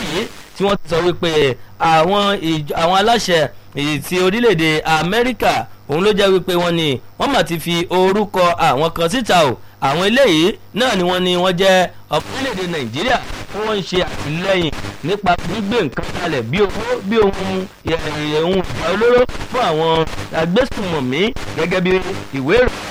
báyìí tí wọ́n ti sọ wípé àwọn aláṣẹ ti orílẹ̀-èdè Amẹ́ríkà òun ló jẹ́ wípé wọ́n ní wọ́n mà ti fi orúkọ àwọn kan síta o àwọn eléyìí náà ni wọ́n jẹ́ orílẹ̀-èdè Nàìjíríà tí wọ́n ń ṣe àtìlẹ́yìn nípa gbígbé nǹkan kalẹ̀ bí ohun ìjà olóró fún àwọn agbésùnmọ̀mí gẹ́gẹ́ bí ìwé ìròyìn